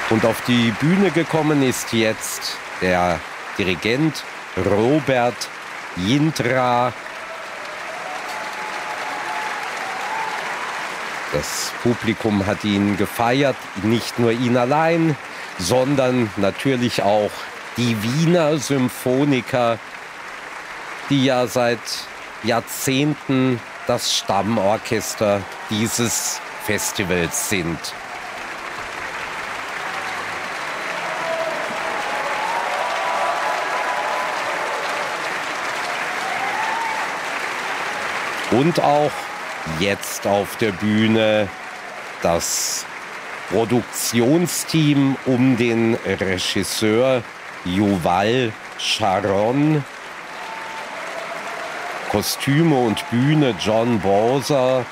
Und auf die Bühne gekommen ist jetzt der Dirigent Robert Jintra. Das Publikum hat ihn gefeiert, nicht nur ihn allein, sondern natürlich auch die Wiener Symphoniker, die ja seit Jahrzehnten das Stammorchester dieses Festivals sind. Und auch jetzt auf der Bühne das Produktionsteam um den Regisseur Yuval Sharon. Kostüme und Bühne John Bowser.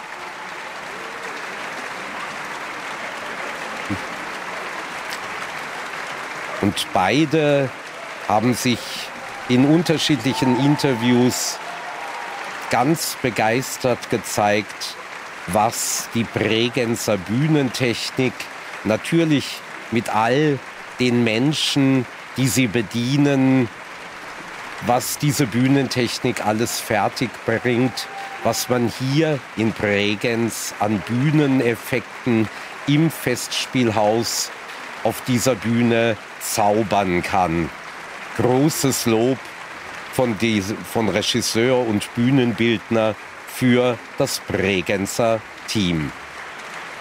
Und beide haben sich in unterschiedlichen Interviews ganz begeistert gezeigt, was die Bregenzer Bühnentechnik natürlich mit all den Menschen, die sie bedienen, was diese Bühnentechnik alles fertig bringt, was man hier in Bregenz an Bühneneffekten im Festspielhaus auf dieser Bühne zaubern kann. Großes Lob von Regisseur und Bühnenbildner für das Bregenzer Team.